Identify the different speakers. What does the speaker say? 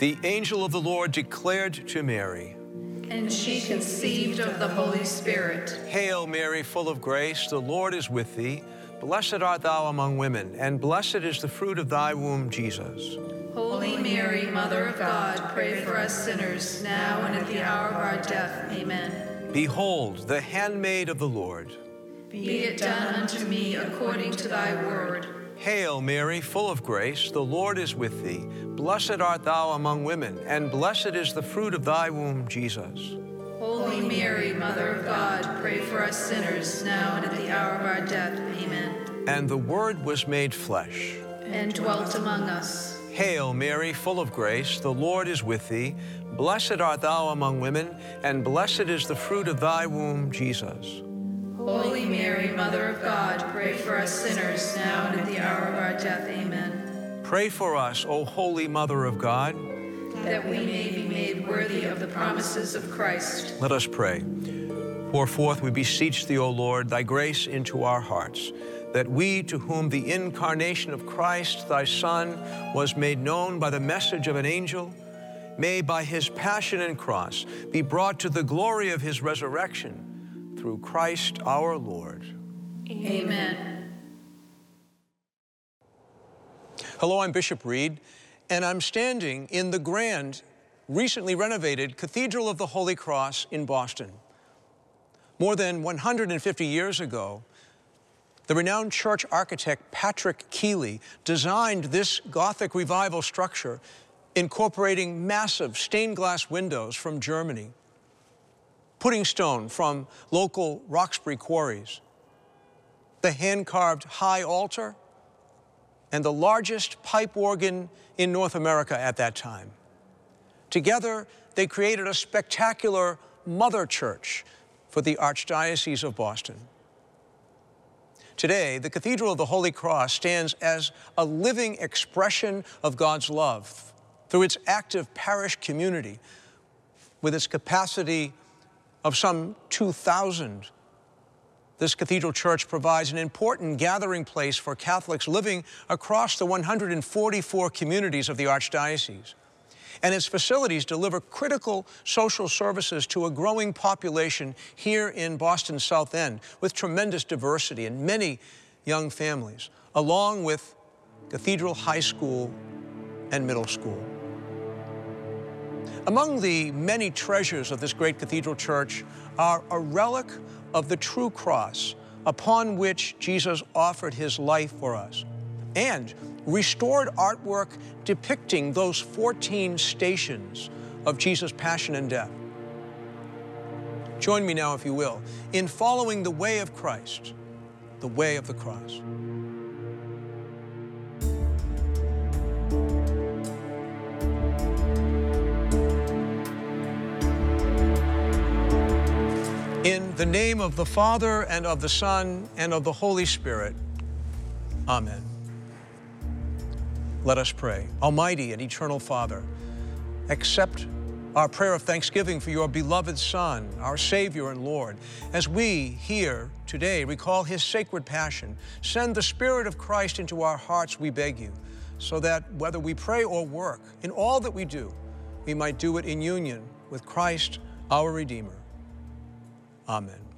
Speaker 1: The angel of the Lord declared to Mary,
Speaker 2: and she conceived of the Holy Spirit.
Speaker 1: Hail, Mary, full of grace, the Lord is with thee. Blessed art thou among women, and blessed is the fruit of thy womb, Jesus.
Speaker 2: Holy Mary, Mother of God, pray for us sinners, now and at the hour of our death. Amen.
Speaker 1: Behold, the handmaid of the Lord.
Speaker 2: Be it done unto me according to thy word.
Speaker 1: Hail, Mary, full of grace, the Lord is with thee. Blessed art thou among women, and blessed is the fruit of thy womb, Jesus.
Speaker 2: Holy Mary, Mother of God, pray for us sinners, now and at the hour of our death. Amen.
Speaker 1: And the Word was made flesh,
Speaker 2: and dwelt among us.
Speaker 1: Hail, Mary, full of grace, the Lord is with thee. Blessed art thou among women, and blessed is the fruit of thy womb, Jesus.
Speaker 2: Holy Mary, Mother of God, pray for us sinners, now and at the hour of our death. Amen.
Speaker 1: Pray for us, O Holy Mother of God,
Speaker 2: that we may be made worthy of the promises of Christ.
Speaker 1: Let us pray. Pour forth, we beseech thee, O Lord, thy grace into our hearts, that we, to whom the incarnation of Christ, thy Son, was made known by the message of an angel, may by his passion and cross be brought to the glory of his resurrection, through Christ our Lord.
Speaker 2: Amen.
Speaker 1: Hello, I'm Bishop Reed, and I'm standing in the grand, recently renovated Cathedral of the Holy Cross in Boston. More than 150 years ago, the renowned church architect Patrick Keeley designed this Gothic revival structure, incorporating massive stained glass windows from Germany, pudding stone from local Roxbury quarries, the hand-carved high altar, and the largest pipe organ in North America at that time. Together, they created a spectacular mother church for the Archdiocese of Boston. Today, the Cathedral of the Holy Cross stands as a living expression of God's love through its active parish community, with its capacity of some 2,000. This cathedral church provides an important gathering place for Catholics living across the 144 communities of the Archdiocese. And its facilities deliver critical social services to a growing population here in Boston's South End, with tremendous diversity and many young families, along with Cathedral High School and Middle School. Among the many treasures of this great cathedral church are a relic of the true cross upon which Jesus offered his life for us, and restored artwork depicting those 14 stations of Jesus' passion and death. Join me now, if you will, in following the way of Christ, the way of the cross. In the name of the Father, and of the Son, and of the Holy Spirit. Amen. Let us pray. Almighty and eternal Father, accept our prayer of thanksgiving for your beloved Son, our Savior and Lord. As we here today recall his sacred passion, send the Spirit of Christ into our hearts, we beg you, so that whether we pray or work, in all that we do, we might do it in union with Christ, our Redeemer. Amen.